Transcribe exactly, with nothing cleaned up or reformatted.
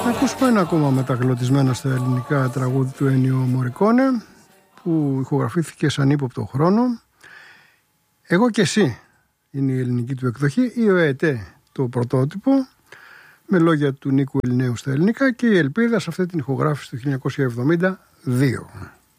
Να ακούσουμε ένα ακόμα μεταγλωτισμένο στα ελληνικά τραγούδι του Ένιο Μωρικόνε, που ηχογραφήθηκε σαν ύποπτο χρόνο. Εγώ και εσύ είναι η ελληνική του εκδοχή, η ΟΕΤ το πρωτότυπο, με λόγια του Νίκου Ελληνέου στα ελληνικά, και η Ελπίδα σε αυτή την ηχογράφηση του χίλια εννιακόσια εβδομήντα δύο.